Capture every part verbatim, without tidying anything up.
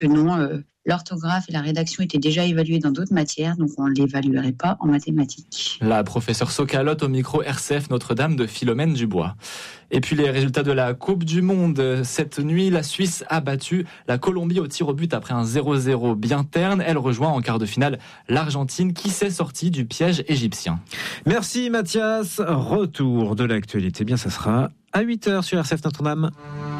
que non, euh, l'orthographe et la rédaction étaient déjà évalués dans d'autres matières, donc on ne l'évaluerait pas en mathématiques. La professeure Socalotte au micro R C F Notre-Dame de Philomène Dubois. Et puis les résultats de la Coupe du Monde. Cette nuit, la Suisse a battu la Colombie au tir au but après un zéro zéro bien terne. Elle rejoint en quart de finale l'Argentine qui s'est sortie du piège égyptien. Merci Mathias. Retour de l'actualité. Bien, ça sera à huit heures sur R C F Notre-Dame.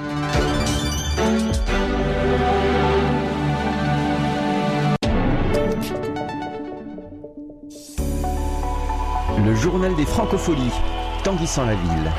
Le journal des Francopholies, Tanguy sans la ville.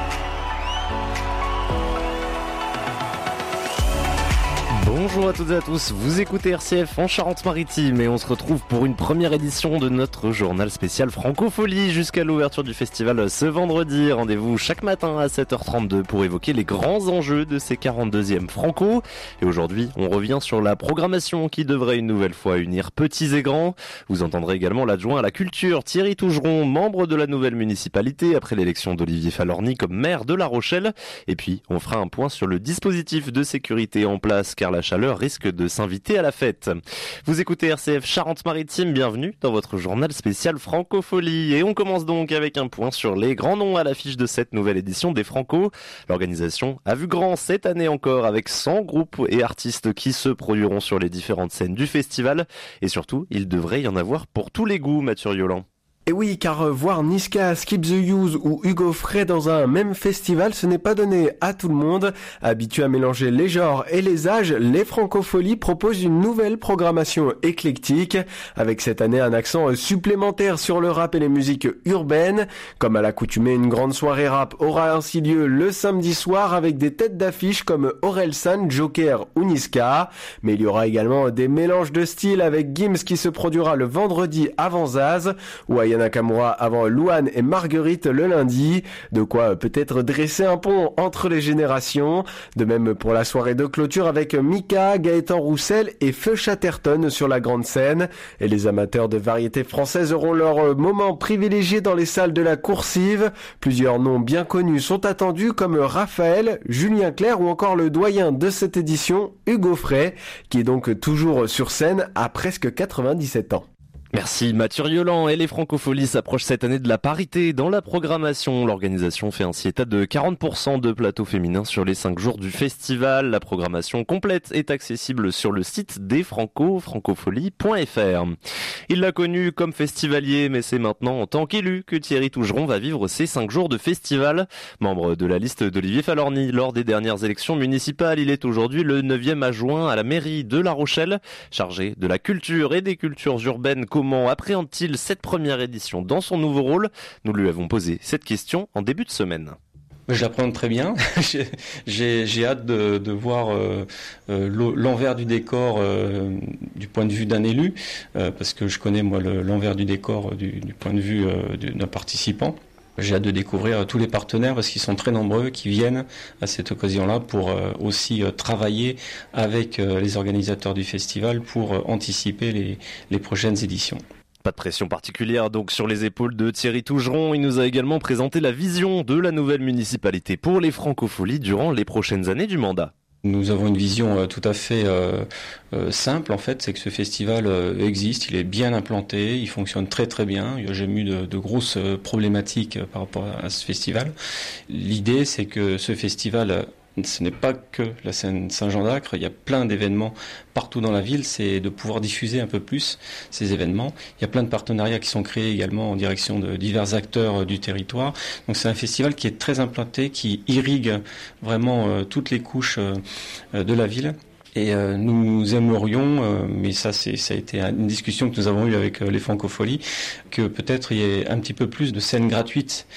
Bonjour à toutes et à tous, vous écoutez R C F en Charente-Maritime et on se retrouve pour une première édition de notre journal spécial Francopholie jusqu'à l'ouverture du festival ce vendredi. Rendez-vous chaque matin à sept heures trente-deux pour évoquer les grands enjeux de ces quarante-deuxièmes Franco. Et aujourd'hui, on revient sur la programmation qui devrait une nouvelle fois unir petits et grands. Vous entendrez également l'adjoint à la culture Thierry Tougeron, membre de la nouvelle municipalité après l'élection d'Olivier Falorni comme maire de La Rochelle. Et puis, on fera un point sur le dispositif de sécurité en place car la chaleur risque de s'inviter à la fête. Vous écoutez R C F Charente-Maritime, bienvenue dans votre journal spécial Francopholie. Et on commence donc avec un point sur les grands noms à l'affiche de cette nouvelle édition des Franco. L'organisation a vu grand cette année encore avec cent groupes et artistes qui se produiront sur les différentes scènes du festival. Et surtout, il devrait y en avoir pour tous les goûts, Mathieu Riolan. Et oui, car voir Niska, Skip the Use ou Hugo Frey dans un même festival, ce n'est pas donné à tout le monde. Habitués à mélanger les genres et les âges, les Francopholies proposent une nouvelle programmation éclectique, avec cette année un accent supplémentaire sur le rap et les musiques urbaines. Comme à l'accoutumée, une grande soirée rap aura ainsi lieu le samedi soir avec des têtes d'affiche comme Orelsan, Joker ou Niska. Mais il y aura également des mélanges de styles avec Gims qui se produira le vendredi avant Zaz, ou Aya Nakamura avant Louane et Marguerite le lundi, de quoi peut-être dresser un pont entre les générations. De même pour la soirée de clôture avec Mika, Gaëtan Roussel et Feu Chatterton sur la grande scène. Et les amateurs de variété française auront leur moment privilégié dans les salles de la Coursive. Plusieurs noms bien connus sont attendus comme Raphaël, Julien Clerc ou encore le doyen de cette édition, Hugo Frey, qui est donc toujours sur scène à presque quatre-vingt-dix-sept ans. Merci Mathieu Riolan. Et les Francopholies s'approchent cette année de la parité dans la programmation. L'organisation fait ainsi état de quarante pour cent de plateaux féminins sur les cinq jours du festival. La programmation complète est accessible sur le site des Franco, francopholie point f r. Il l'a connu comme festivalier, mais c'est maintenant en tant qu'élu que Thierry Tougeron va vivre ces cinq jours de festival. Membre de la liste d'Olivier Falorni lors des dernières élections municipales, il est aujourd'hui le neuvième adjoint à la mairie de La Rochelle, chargé de la culture et des cultures urbaines. Comment appréhende-t-il cette première édition dans son nouveau rôle ? Nous lui avons posé cette question en début de semaine. Je l'appréhende très bien. j'ai, j'ai, j'ai hâte de, de voir euh, euh, l'envers du décor euh, du point de vue d'un élu, euh, parce que je connais moi le, l'envers du décor du, du point de vue euh, d'un participant. J'ai hâte de découvrir tous les partenaires parce qu'ils sont très nombreux qui viennent à cette occasion-là pour euh, aussi euh, travailler avec euh, les organisateurs du festival pour euh, anticiper les, les prochaines éditions. Pas de pression particulière donc sur les épaules de Thierry Tougeron. Il nous a également présenté la vision de la nouvelle municipalité pour les Francopholies durant les prochaines années du mandat. Nous avons une vision euh, tout à fait euh, euh, simple en fait, c'est que ce festival euh, existe, il est bien implanté, il fonctionne très très bien. Il n'y a jamais eu de, de grosses euh, problématiques euh, par rapport à, à ce festival. L'idée c'est que ce festival, euh, ce n'est pas que la scène Saint-Jean-d'Acre, il y a plein d'événements partout dans la ville, c'est de pouvoir diffuser un peu plus ces événements. Il y a plein de partenariats qui sont créés également en direction de divers acteurs du territoire. Donc c'est un festival qui est très implanté, qui irrigue vraiment euh, toutes les couches euh, de la ville. Et euh, nous aimerions, euh, mais ça c'est ça a été une discussion que nous avons eue avec euh, les Francopholies, que peut-être il y ait un petit peu plus de scènes gratuites.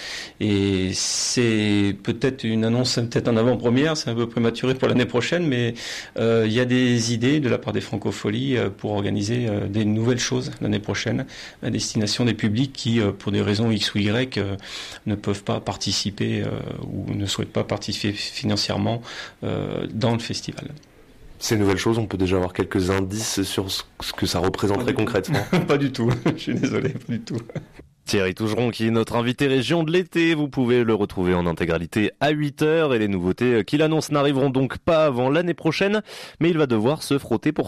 Et c'est peut-être une annonce, peut-être en avant-première, c'est un peu prématuré pour l'année prochaine, mais euh, il y a des idées de la part des Francopholies euh, pour organiser euh, des nouvelles choses l'année prochaine à destination des publics qui, euh, pour des raisons X ou Y, euh, ne peuvent pas participer euh, ou ne souhaitent pas participer financièrement euh, dans le festival. Ces nouvelles choses, on peut déjà avoir quelques indices sur ce que ça représenterait concrètement. Pas du tout, je suis désolé, pas du tout. Thierry Tougeron qui est notre invité région de l'été. Vous pouvez le retrouver en intégralité à huit heures et les nouveautés qu'il annonce n'arriveront donc pas avant l'année prochaine, mais il va devoir se frotter pour